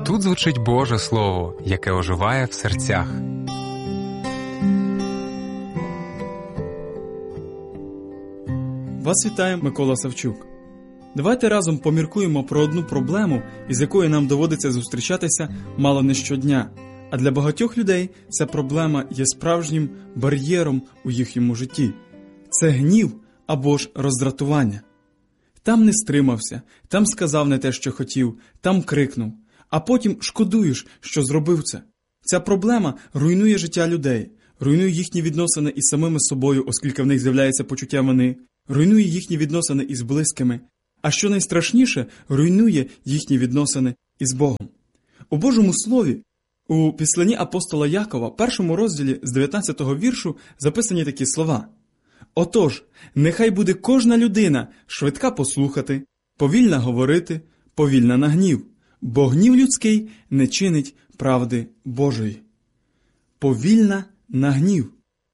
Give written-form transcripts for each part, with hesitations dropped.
Тут звучить Боже Слово, яке оживає в серцях. Вас вітає Микола Савчук. Давайте разом поміркуємо про одну проблему, із якою нам доводиться зустрічатися мало не щодня. А для багатьох людей ця проблема є справжнім бар'єром у їхньому житті. Це гнів або ж роздратування. Там не стримався, там сказав не те, що хотів, там крикнув. А потім шкодуєш, що зробив це. Ця проблема руйнує життя людей, руйнує їхні відносини із самими собою, оскільки в них з'являється почуття вини, руйнує їхні відносини із близькими, а що найстрашніше, руйнує їхні відносини із Богом. У Божому Слові, у післанні апостола Якова, першому розділі з 19-го віршу записані такі слова. «Отож, нехай буде кожна людина швидка послухати, повільна говорити, повільна на гнів, бо гнів людський не чинить правди Божої». Повільна на гнів.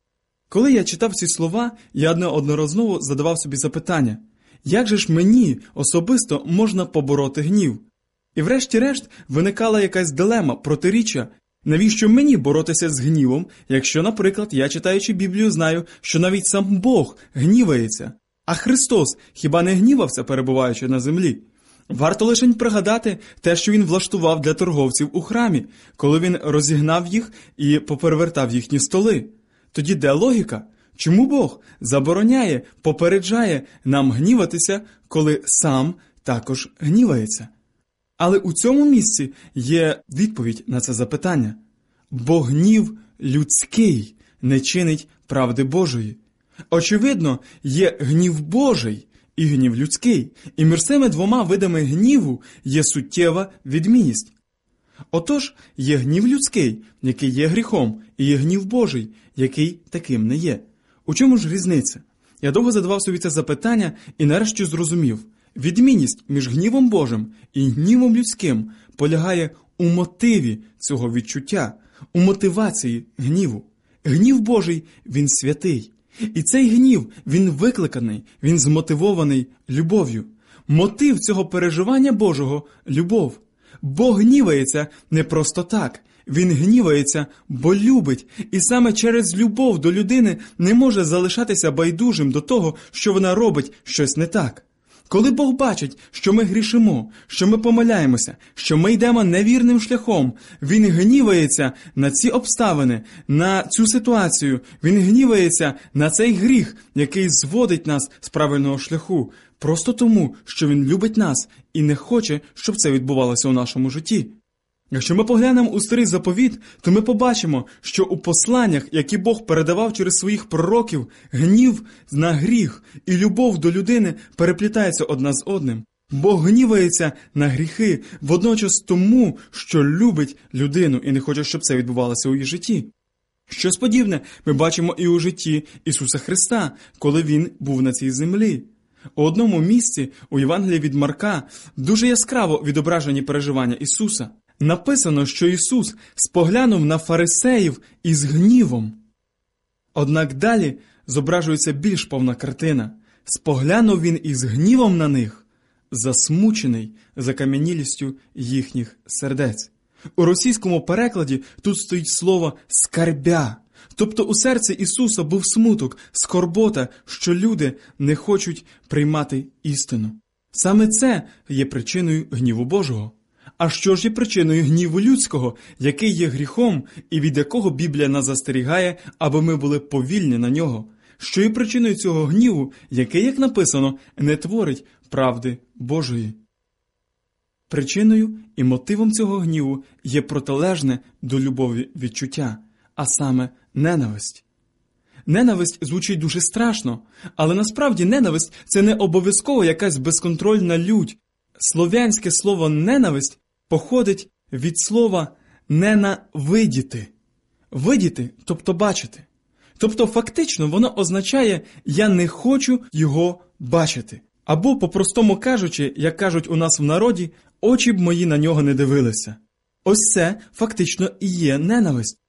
Коли я читав ці слова, я неодноразово задавав собі запитання, як же ж мені особисто можна побороти гнів? І врешті-решт виникала якась дилема, протиріччя, навіщо мені боротися з гнівом, якщо, наприклад, я, читаючи Біблію, знаю, що навіть сам Бог гнівається, а Христос хіба не гнівався, перебуваючи на землі? Варто лише пригадати те, що Він влаштував для торговців у храмі, коли Він розігнав їх і поперевертав їхні столи. Тоді де логіка? Чому Бог забороняє, попереджає нам гніватися, коли сам також гнівається? Але у цьому місці є відповідь на це запитання. Бо гнів людський не чинить правди Божої. Очевидно, є гнів Божий і гнів людський, і між цими двома видами гніву є суттєва відмінність. Отож, є гнів людський, який є гріхом, і є гнів Божий, який таким не є. У чому ж різниця? Я довго задавав собі це запитання і нарешті зрозумів. Відмінність між гнівом Божим і гнівом людським полягає у мотиві цього відчуття, у мотивації гніву. Гнів Божий, він святий. І цей гнів, він викликаний, він змотивований любов'ю. Мотив цього переживання Божого – любов. Бог гнівається не просто так. Він гнівається, бо любить, і саме через любов до людини не може залишатися байдужим до того, що вона робить щось не так. Коли Бог бачить, що ми грішимо, що ми помиляємося, що ми йдемо невірним шляхом, Він гнівається на ці обставини, на цю ситуацію, Він гнівається на цей гріх, який зводить нас з правильного шляху, просто тому, що Він любить нас і не хоче, щоб це відбувалося у нашому житті. Якщо ми поглянемо у Старий Заповіт, то ми побачимо, що у посланнях, які Бог передавав через своїх пророків, гнів на гріх і любов до людини переплітаються одна з одним. Бог гнівається на гріхи, водночас тому, що любить людину і не хоче, щоб це відбувалося у її житті. Щось подібне ми бачимо і у житті Ісуса Христа, коли Він був на цій землі. У одному місці, у Євангелії від Марка, дуже яскраво відображені переживання Ісуса. Написано, що Ісус споглянув на фарисеїв із гнівом. Однак далі зображується більш повна картина. Споглянув Він із гнівом на них, засмучений закам'янілістю їхніх сердець. У російському перекладі тут стоїть слово «скарбя». Тобто у серці Ісуса був смуток, скорбота, що люди не хочуть приймати істину. Саме це є причиною гніву Божого. А що ж є причиною гніву людського, який є гріхом і від якого Біблія нас застерігає, аби ми були повільні на нього? Що є причиною цього гніву, який, як написано, не творить правди Божої? Причиною і мотивом цього гніву є протилежне до любові відчуття, а саме ненависть. Ненависть звучить дуже страшно, але насправді ненависть – це не обов'язково якась безконтрольна лють. Слов'янське слово «ненависть» походить від слова «ненавидіти». Видіти, тобто бачити. Тобто фактично воно означає «я не хочу його бачити». Або, по-простому кажучи, як кажуть у нас в народі, «очі б мої на нього не дивилися». Ось це фактично і є ненависть.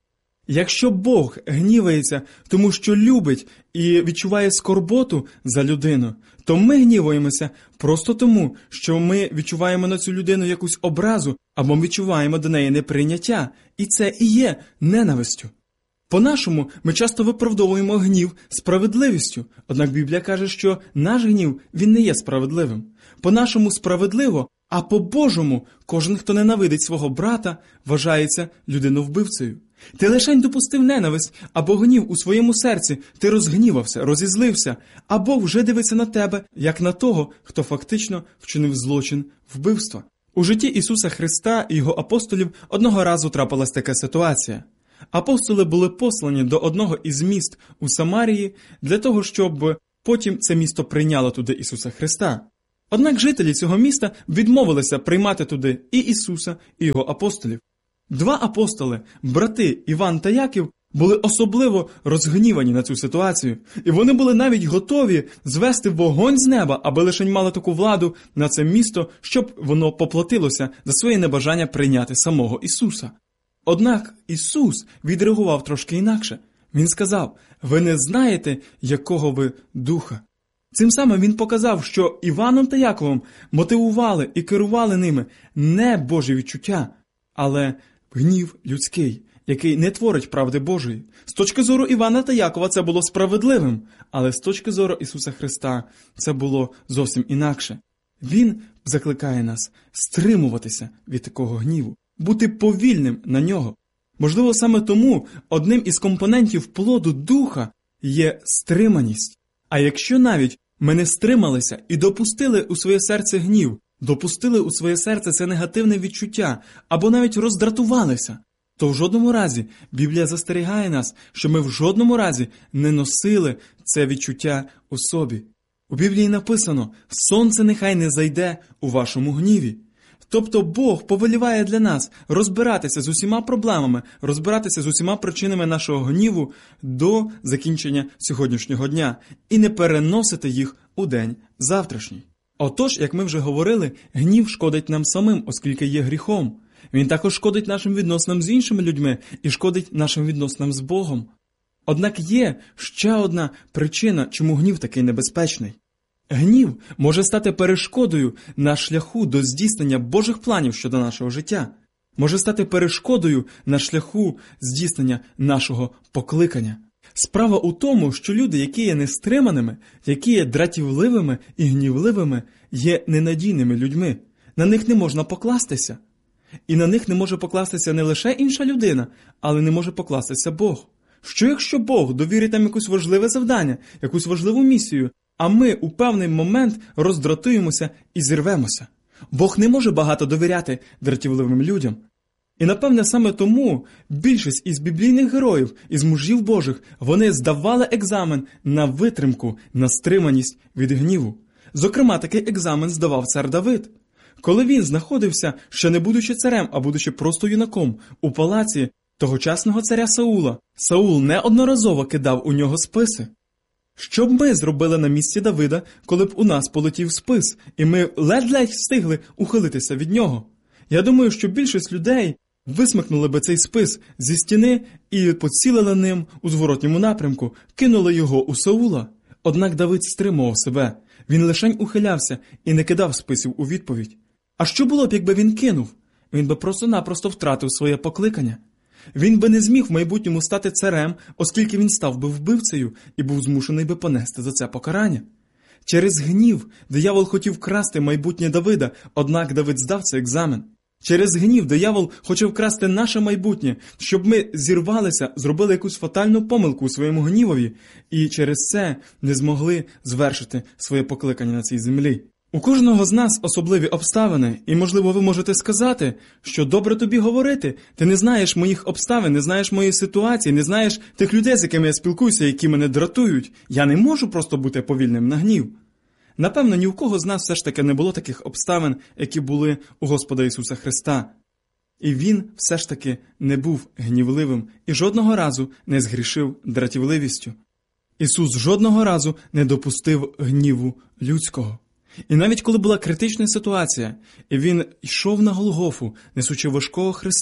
Якщо Бог гнівається, тому що любить і відчуває скорботу за людину, то ми гніваємося просто тому, що ми відчуваємо на цю людину якусь образу або відчуваємо до неї неприйняття, і це і є ненавистю. По-нашому, ми часто виправдовуємо гнів справедливістю, однак Біблія каже, що наш гнів, він не є справедливим. По-нашому справедливо, а по-божому кожен, хто ненавидить свого брата, вважається людиновбивцею. Ти лишень допустив ненависть або гнів у своєму серці, ти розгнівався, розізлився, а Бог вже дивиться на тебе, як на того, хто фактично вчинив злочин вбивства. У житті Ісуса Христа і Його апостолів одного разу трапилась така ситуація. Апостоли були послані до одного із міст у Самарії для того, щоб потім це місто прийняло туди Ісуса Христа. Однак жителі цього міста відмовилися приймати туди і Ісуса, і Його апостолів. Два апостоли, брати Іван та Яків, були особливо розгнівані на цю ситуацію, і вони були навіть готові звести вогонь з неба, аби лишень мали таку владу на це місто, щоб воно поплатилося за своє небажання прийняти самого Ісуса. Однак Ісус відреагував трошки інакше. Він сказав: «Ви не знаєте, якого ви духа». Цим самим він показав, що Іваном та Яковом мотивували і керували ними не Божі відчуття, але гнів людський, який не творить правди Божої. З точки зору Івана та Якова це було справедливим, але з точки зору Ісуса Христа це було зовсім інакше. Він закликає нас стримуватися від такого гніву, бути повільним на нього. Можливо, саме тому одним із компонентів плоду Духа є стриманість. А якщо навіть ми не стрималися і допустили у своє серце гнів, допустили у своє серце це негативне відчуття, або навіть роздратувалися, то в жодному разі Біблія застерігає нас, що ми в жодному разі не носили це відчуття у собі. У Біблії написано: «Сонце нехай не зайде у вашому гніві». Тобто Бог повеліває для нас розбиратися з усіма проблемами, розбиратися з усіма причинами нашого гніву до закінчення сьогоднішнього дня і не переносити їх у день завтрашній. Отож, як ми вже говорили, гнів шкодить нам самим, оскільки є гріхом. Він також шкодить нашим відносинам з іншими людьми і шкодить нашим відносинам з Богом. Однак є ще одна причина, чому гнів такий небезпечний. Гнів може стати перешкодою на шляху до здійснення Божих планів щодо нашого життя. Може стати перешкодою на шляху здійснення нашого покликання. Справа у тому, що люди, які є нестриманими, які є дратівливими і гнівливими, є ненадійними людьми. На них не можна покластися. І на них не може покластися не лише інша людина, але не може покластися Бог. Що якщо Бог довірить нам якусь важливе завдання, якусь важливу місію, а ми у певний момент роздратуємося і зірвемося? Бог не може багато довіряти дратівливим людям. І, напевне, саме тому більшість із біблійних героїв, із мужів Божих, вони здавали екзамен на витримку, на стриманість від гніву. Зокрема, такий екзамен здавав цар Давид. Коли він знаходився, ще не будучи царем, а будучи просто юнаком, у палаці тогочасного царя Саула, Саул неодноразово кидав у нього списи. Що б ми зробили на місці Давида, коли б у нас полетів спис, і ми ледь-ледь встигли ухилитися від нього? Я думаю, що більшість людей висмикнули би цей спис зі стіни і поцілили ним у зворотньому напрямку, кинули його у Саула. Однак Давид стримував себе. Він лишень ухилявся і не кидав списів у відповідь. А що було б, якби він кинув? Він би просто-напросто втратив своє покликання. Він би не зміг в майбутньому стати царем, оскільки він став би вбивцею і був змушений би понести за це покарання. Через гнів диявол хотів красти майбутнє Давида, однак Давид здав цей екзамен. Через гнів диявол хоче вкрасти наше майбутнє, щоб ми зірвалися, зробили якусь фатальну помилку у своєму гнівові і через це не змогли звершити своє покликання на цій землі. У кожного з нас особливі обставини, і, можливо, ви можете сказати, що добре тобі говорити, ти не знаєш моїх обставин, не знаєш моєї ситуації, не знаєш тих людей, з якими я спілкуюся, які мене дратують. Я не можу просто бути повільним на гнів. Напевно, ні у кого з нас все ж таки не було таких обставин, які були у Господа Ісуса Христа. І Він все ж таки не був гнівливим і жодного разу не згрішив дратівливістю. Ісус жодного разу не допустив гніву людського. І навіть коли була критична ситуація, і Він йшов на Голгофу, несучи важкого Христа,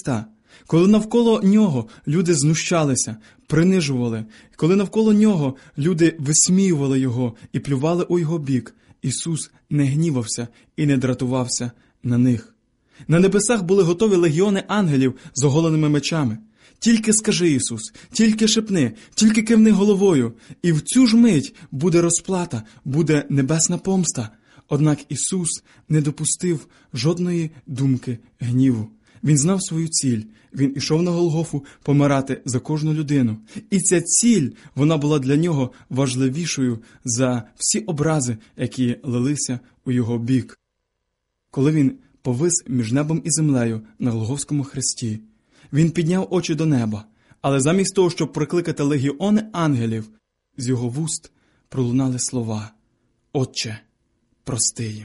Коли навколо нього люди знущалися, принижували, коли навколо нього люди висміювали його і плювали у його бік, Ісус не гнівався і не дратувався на них. На небесах були готові легіони ангелів з оголеними мечами. Тільки скажи, Ісус, тільки шепни, тільки кивни головою, і в цю ж мить буде розплата, буде небесна помста. Однак Ісус не допустив жодної думки гніву. Він знав свою ціль. Він ішов на Голгофу помирати за кожну людину. І ця ціль, вона була для нього важливішою за всі образи, які лилися у його бік. Коли він повис між небом і землею на Голгофському хресті, він підняв очі до неба, але замість того, щоб прикликати легіони ангелів, з його вуст пролунали слова: «Отче, прости їм».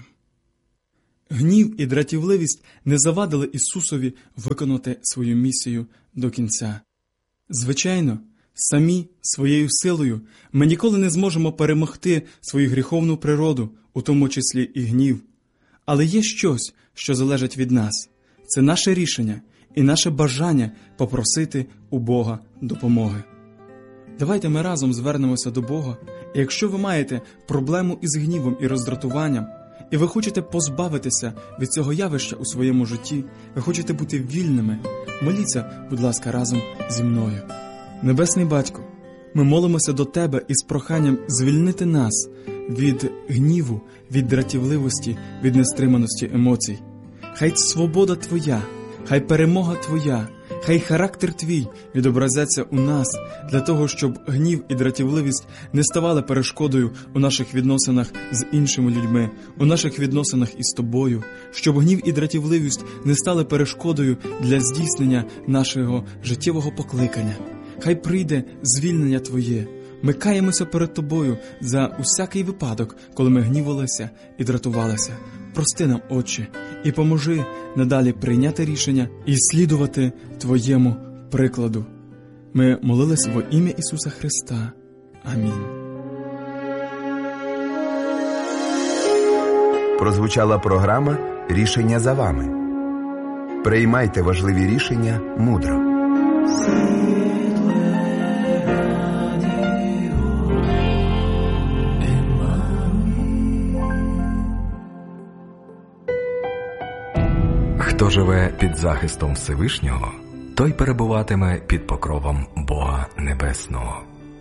Гнів і дратівливість не завадили Ісусові виконати свою місію до кінця. Звичайно, самі своєю силою ми ніколи не зможемо перемогти свою гріховну природу, у тому числі і гнів. Але є щось, що залежить від нас. Це наше рішення і наше бажання попросити у Бога допомоги. Давайте ми разом звернемося до Бога, і якщо ви маєте проблему із гнівом і роздратуванням, і ви хочете позбавитися від цього явища у своєму житті, ви хочете бути вільними, моліться, будь ласка, разом зі мною. Небесний Батько, ми молимося до Тебе із проханням звільнити нас від гніву, від дратівливості, від нестриманості емоцій. Хай свобода Твоя, хай перемога Твоя, хай характер Твій відобразяться у нас для того, щоб гнів і дратівливість не ставали перешкодою у наших відносинах з іншими людьми, у наших відносинах із Тобою, щоб гнів і дратівливість не стали перешкодою для здійснення нашого життєвого покликання. Хай прийде звільнення Твоє. Ми каємося перед Тобою за усякий випадок, коли ми гнівалися і дратувалися. Прости нам, Отче, і поможи надалі прийняти рішення і слідувати Твоєму прикладу. Ми молились во ім'я Ісуса Христа. Амінь. Прозвучала програма «Рішення за вами». Приймайте важливі рішення мудро. Хто живе під захистом Всевишнього, той перебуватиме під покровом Бога Небесного.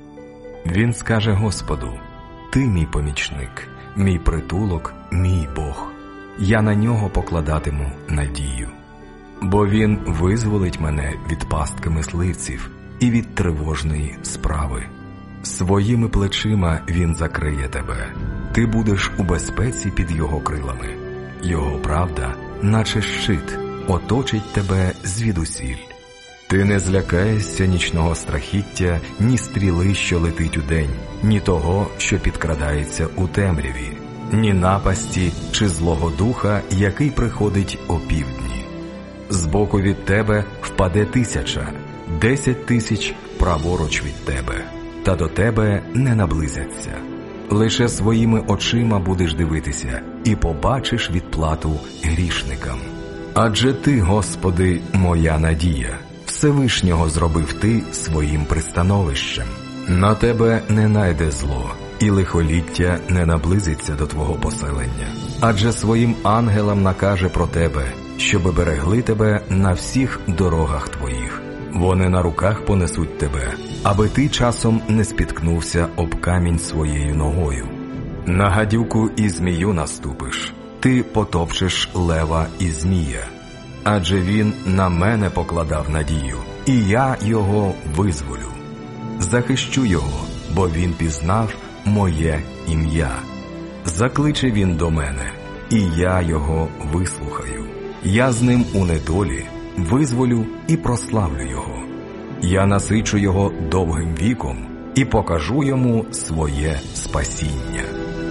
Він скаже Господу: «Ти мій помічник, мій притулок, мій Бог. Я на нього покладатиму надію. Бо він визволить мене від пастки мисливців і від тривожної справи. Своїми плечима він закриє тебе. Ти будеш у безпеці під його крилами. Його правда, наче щит, оточить тебе звідусіль. Ти не злякаєшся нічного страхіття, ні стріли, що летить удень, ні того, що підкрадається у темряві, ні напасті чи злого духа, який приходить опівдні. Збоку від тебе впаде 1000, 10 000 праворуч від тебе, та до тебе не наблизяться. Лише своїми очима будеш дивитися і побачиш відплату грішникам. Адже Ти, Господи, моя надія, Всевишнього зробив Ти своїм пристановищем. На тебе не найде зло, і лихоліття не наблизиться до Твого поселення. Адже своїм ангелам накаже про тебе, щоби берегли тебе на всіх дорогах твоїх. Вони на руках понесуть тебе, аби ти часом не спіткнувся об камінь своєю ногою. На гадюку і змію наступиш, ти потопчеш лева і змія. Адже він на мене покладав надію, і я його визволю. Захищу його, бо він пізнав моє ім'я. Закличе він до мене, і я його вислухаю. Я з ним у недолі визволю і прославлю його. Я насичу його довгим віком і покажу йому своє спасіння.